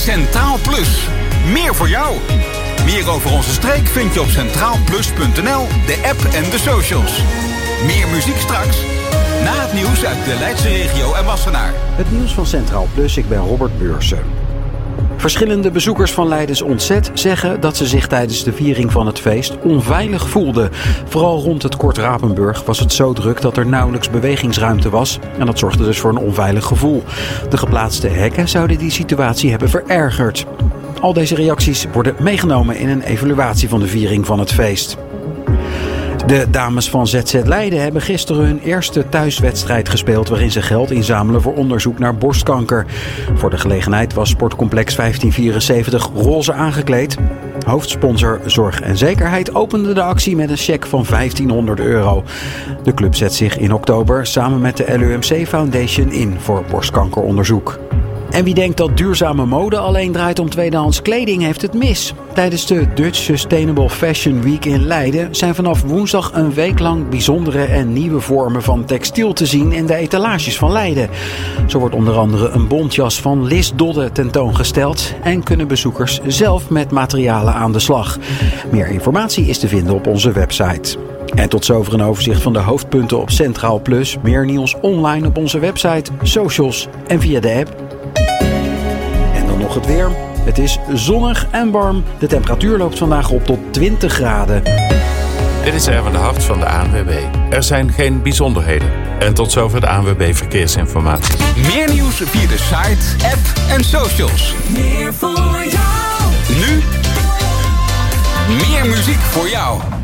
Centraal Plus. Meer voor jou. Meer over onze streek vind je op centraalplus.nl, de app en de socials. Meer muziek straks. Na het nieuws uit de Leidse regio en Wassenaar. Het nieuws van Centraal Plus, ik ben Robert Beursen. Verschillende bezoekers van Leidens Ontzet zeggen dat ze zich tijdens de viering van het feest onveilig voelden. Vooral rond het Kort Rapenburg was het zo druk dat er nauwelijks bewegingsruimte was. En dat zorgde dus voor een onveilig gevoel. De geplaatste hekken zouden die situatie hebben verergerd. Al deze reacties worden meegenomen in een evaluatie van de viering van het feest. De dames van ZZ Leiden hebben gisteren hun eerste thuiswedstrijd gespeeld waarin ze geld inzamelen voor onderzoek naar borstkanker. Voor de gelegenheid was Sportcomplex 1574 roze aangekleed. Hoofdsponsor Zorg en Zekerheid opende de actie met een cheque van €1500. De club zet zich in oktober samen met de LUMC Foundation in voor borstkankeronderzoek. En wie denkt dat duurzame mode alleen draait om tweedehands kleding, heeft het mis. Tijdens de Dutch Sustainable Fashion Week in Leiden zijn vanaf woensdag een week lang bijzondere en nieuwe vormen van textiel te zien in de etalages van Leiden. Zo wordt onder andere een bontjas van Lis Dodde tentoongesteld en kunnen bezoekers zelf met materialen aan de slag. Meer informatie is te vinden op onze website. En tot zover een overzicht van de hoofdpunten op Centraal Plus. Meer nieuws online op onze website, socials en via de app. Nog het weer. Het is zonnig en warm. De temperatuur loopt vandaag op tot 20 graden. Dit is Erwin de Hart van de ANWB. Er zijn geen bijzonderheden. En tot zover de ANWB Verkeersinformatie. Meer nieuws via de site, app en socials. Meer voor jou. Nu meer muziek voor jou.